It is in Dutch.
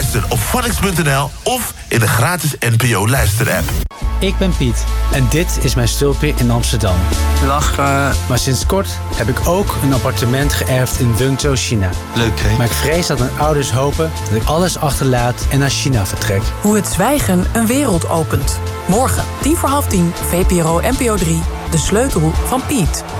Luister op phonics.nl of in de gratis NPO Luister-app. Ik ben Piet en dit is mijn stulpje in Amsterdam. Lachen. Maar sinds kort heb ik ook een appartement geërfd in Wenzhou, China. Leuk, hè? Maar ik vrees dat mijn ouders hopen dat ik alles achterlaat en naar China vertrek. Hoe het zwijgen een wereld opent. Morgen, 10:50, VPRO NPO 3, De Sleutel van Piet.